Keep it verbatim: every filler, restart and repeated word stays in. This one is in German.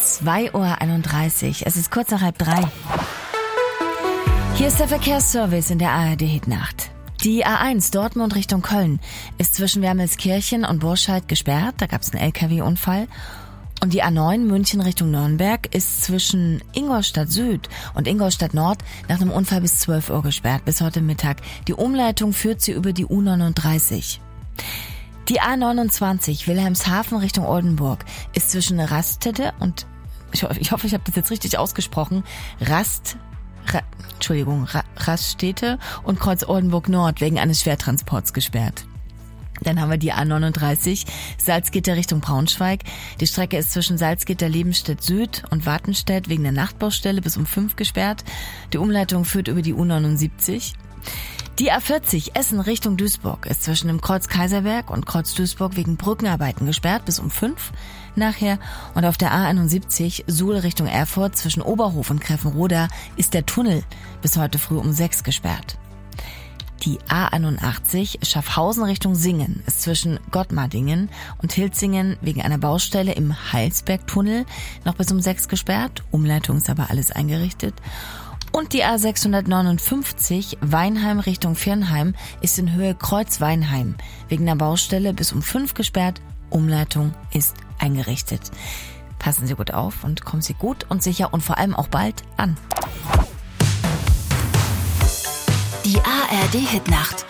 zwei Uhr einunddreißig. Es ist kurz nach halb drei. Hier ist der Verkehrsservice in der A R D-Hitnacht. Die A eins Dortmund Richtung Köln ist zwischen Wermelskirchen und Burscheid gesperrt. Da gab es einen L K W-Unfall. Und die A neun München Richtung Nürnberg ist zwischen Ingolstadt Süd und Ingolstadt Nord nach einem Unfall bis zwölf Uhr gesperrt, bis heute Mittag. Die Umleitung führt sie über die U neununddreißig. Die A neunundzwanzig Wilhelmshaven Richtung Oldenburg ist zwischen Raststätte und, ich hoffe, ich, hoffe, ich habe das jetzt richtig ausgesprochen, Rast, Ra, Entschuldigung, Ra, Raststätte und Kreuz Oldenburg Nord wegen eines Schwertransports gesperrt. Dann haben wir die A neununddreißig, Salzgitter Richtung Braunschweig. Die Strecke ist zwischen Salzgitter, Lebenstedt Süd und Wattenstedt wegen der Nachtbaustelle bis um fünf gesperrt. Die Umleitung führt über die U neunundsiebzig. Die A vierzig Essen Richtung Duisburg ist zwischen dem Kreuz Kaiserberg und Kreuz Duisburg wegen Brückenarbeiten gesperrt bis um fünf nachher. Und auf der A einundsiebzig Suhl Richtung Erfurt zwischen Oberhof und Greffenroda ist der Tunnel bis heute früh um sechs gesperrt. Die A einundachtzig Schaffhausen Richtung Singen ist zwischen Gottmardingen und Hilzingen wegen einer Baustelle im Heilsbergtunnel noch bis um sechs gesperrt. Umleitung ist aber alles eingerichtet. Und die A sechshundertneunundfünfzig Weinheim Richtung Viernheim ist in Höhe Kreuz Weinheim wegen einer Baustelle bis um fünf gesperrt. Umleitung ist eingerichtet. Passen Sie gut auf und kommen Sie gut und sicher und vor allem auch bald an. Die A R D-Hitnacht